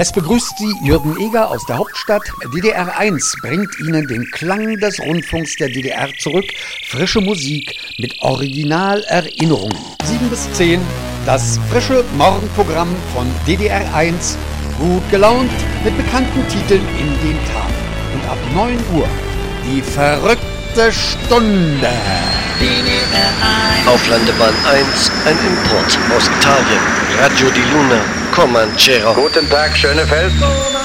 Es begrüßt Sie Jürgen Eger aus der Hauptstadt. DDR 1 bringt Ihnen den Klang des Rundfunks der DDR zurück. Frische Musik mit Originalerinnerungen. 7 bis 10, das frische Morgenprogramm von DDR 1. Gut gelaunt mit bekannten Titeln in den Tag. Und ab 9 Uhr die verrückte Stunde. Auf Landebahn 1 ein Import aus Italien. Radio di Luna, Comanchero. Guten Tag, Schönefeld.